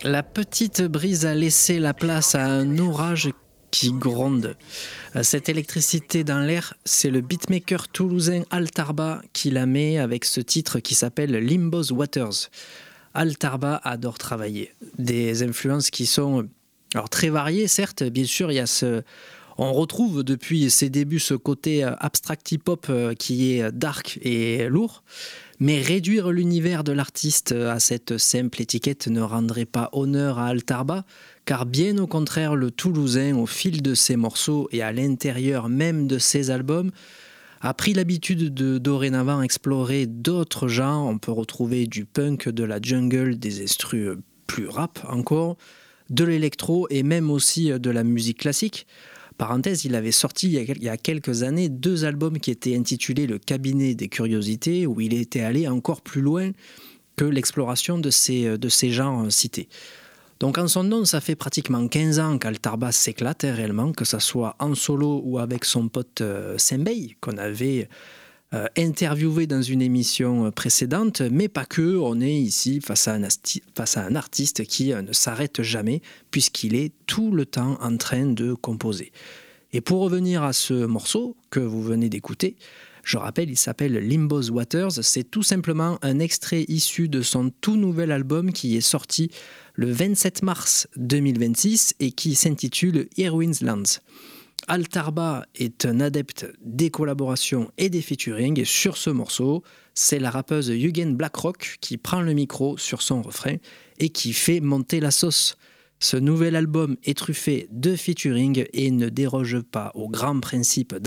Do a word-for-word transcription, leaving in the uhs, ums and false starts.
La petite brise a laissé la place à un orage qui gronde. Cette électricité dans l'air, c'est le beatmaker toulousain Altarba qui la met avec ce titre qui s'appelle Limbo's Waters. Altarba adore travailler. Des influences qui sont alors très variées, certes. Bien sûr, il y a ce... On retrouve depuis ses débuts ce côté abstract hip-hop qui est dark et lourd. Mais réduire l'univers de l'artiste à cette simple étiquette ne rendrait pas honneur à Altarba, car bien au contraire, le Toulousain, au fil de ses morceaux et à l'intérieur même de ses albums, a pris l'habitude de dorénavant explorer d'autres genres. On peut retrouver du punk, de la jungle, des instrus plus rap encore, de l'électro et même aussi de la musique classique. Parenthèse, il avait sorti il y a quelques années deux albums qui étaient intitulés Le Cabinet des Curiosités, où il était allé encore plus loin que l'exploration de ces, de ces genres cités. Donc en son nom, ça fait pratiquement quinze ans qu'Altarba s'éclate hein, réellement, que ce soit en solo ou avec son pote euh, Sembey, qu'on avait euh, interviewé dans une émission précédente, mais pas que, on est ici face à un, asti- face à un artiste qui euh, ne s'arrête jamais, puisqu'il est tout le temps en train de composer. Et pour revenir à ce morceau que vous venez d'écouter, je rappelle, il s'appelle Limbo's Waters. C'est tout simplement un extrait issu de son tout nouvel album qui est sorti le vingt-sept mars deux mille vingt-six et qui s'intitule Heroines Lands. Altarba est un adepte des collaborations et des featuring. Et sur ce morceau, c'est la rappeuse Eugen Blackrock qui prend le micro sur son refrain et qui fait monter la sauce. Ce nouvel album est truffé de featuring et ne déroge pas aux grands principes